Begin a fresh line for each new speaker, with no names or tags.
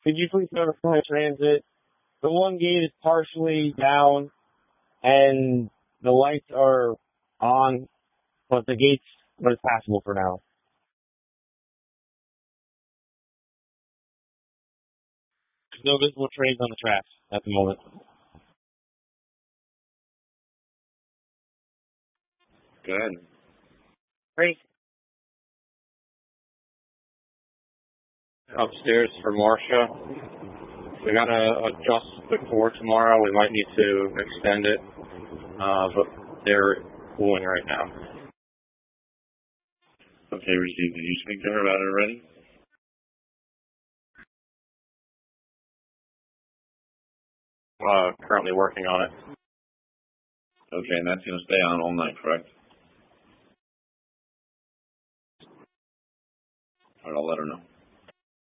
Could you please notify transit? The one gate is partially down and the lights are on, but it's passable for now. There's no visible trains on the tracks at the moment.
Good.
Great.
Upstairs for Marcia. We gotta adjust the core tomorrow. We might need to extend it, but they're cooling right now.
Okay, received. Did you speak to her about it already?
Currently working on it.
Okay, and that's going to stay on all night, correct? All right, I'll let her know.